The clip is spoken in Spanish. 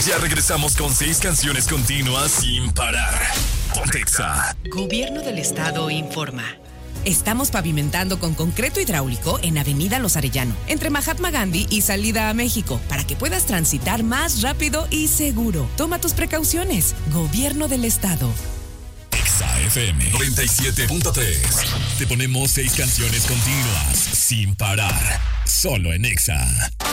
Ya regresamos con 6 canciones continuas sin parar. Ponte Exa. Gobierno del Estado informa. Estamos pavimentando con concreto hidráulico en Avenida Los Arellano, entre Mahatma Gandhi y Salida a México, para que puedas transitar más rápido y seguro. Toma tus precauciones. Gobierno del Estado. Exa FM 97.3. Te ponemos 6 canciones continuas sin parar. Solo en Exa.